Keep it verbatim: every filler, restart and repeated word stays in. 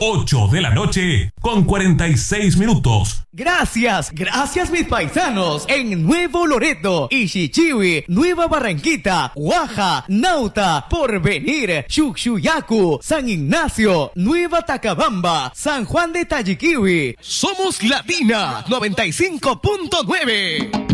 ocho de la noche con cuarenta y seis minutos. Gracias, gracias mis paisanos en Nuevo Loreto, Ishichiwi, Nueva Barranquita, Guaja, Nauta, Porvenir, Chuchuyacu, San Ignacio, Nueva Tacabamba, San Juan de Tayiquiwi. Somos Latina noventa y cinco punto nueve.